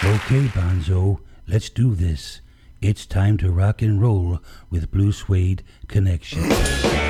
Okay, Bonzo, let's do this. It's time to rock and roll with Blue Suede Connection.